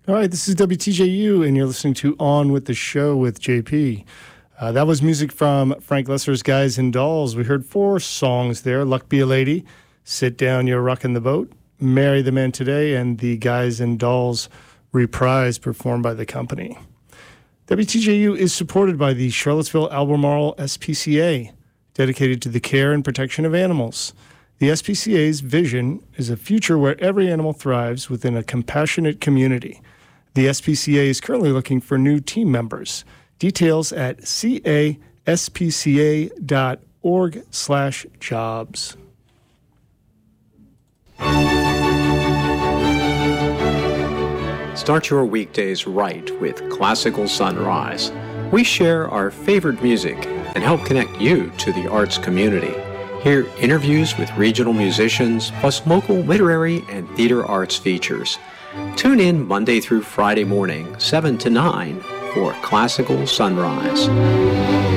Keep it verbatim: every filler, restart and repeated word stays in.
All right, this is W T J U, and you're listening to On With The Show with J P. Uh, that was music from Frank Loesser's Guys and Dolls. We heard four songs there: Luck Be a Lady, Sit Down, You're Rockin' the Boat, Marry the Man Today, and the Guys and Dolls reprise performed by the company. W T J U is supported by the Charlottesville Albemarle S P C A, dedicated to the care and protection of animals. The S P C A's vision is a future where every animal thrives within a compassionate community. The S P C A is currently looking for new team members. Details at caspca.org slash jobs. Start your weekdays right with Classical Sunrise. We share our favorite music and help connect you to the arts community. Hear interviews with regional musicians, plus local literary and theater arts features. Tune in Monday through Friday morning, seven to nine, for Classical Sunrise.